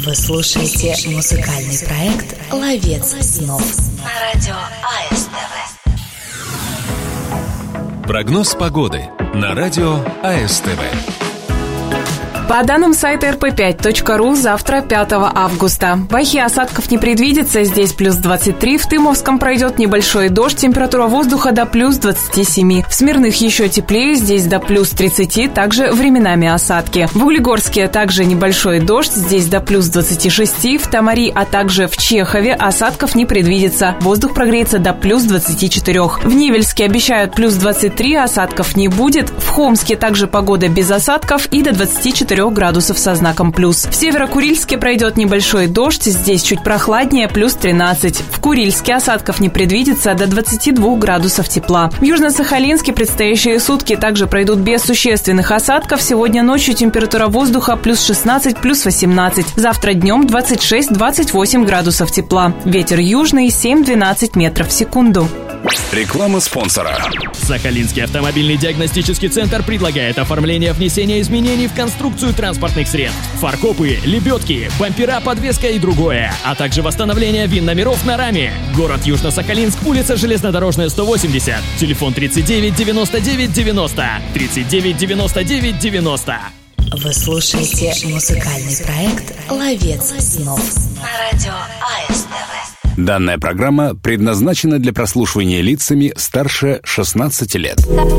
Вы слушаете музыкальный проект «Ловец снов» на радио АСТВ. Прогноз погоды на радио АСТВ. По данным сайта rp5.ru, завтра, 5 августа. В Ахе осадков не предвидится, здесь плюс 23, в Тымовском пройдет небольшой дождь, температура воздуха до плюс 27. В Смирных еще теплее, здесь до плюс 30, также временами осадки. В Углегорске также небольшой дождь, здесь до плюс 26, в Тамари, а также в Чехове осадков не предвидится, воздух прогреется до плюс 24. В Невельске обещают плюс 23, осадков не будет, в Хомске также погода без осадков и до 24 градусов со знаком плюс. В Северо-Курильске пройдет небольшой дождь, здесь чуть прохладнее, плюс 13. В Курильске осадков не предвидится, до 22 градусов тепла. В Южно-Сахалинске предстоящие сутки также пройдут без существенных осадков. Сегодня ночью температура воздуха плюс 16, плюс 18. Завтра днем 26-28 градусов тепла. Ветер южный 7-12 метров в секунду. Реклама спонсора. Сахалинский автомобильный диагностический центр предлагает оформление внесения изменений в конструкцию транспортных средств. Фаркопы, лебедки, бампера, подвеска и другое. А также восстановление ВИН-номеров на раме. Город Южно-Сахалинск, улица Железнодорожная, 180. Телефон 39 99 90. 39 99 90. Вы слушаете музыкальный проект «Ловец снов» на радио АСТВ. Данная программа предназначена для прослушивания лицами старше 16 лет.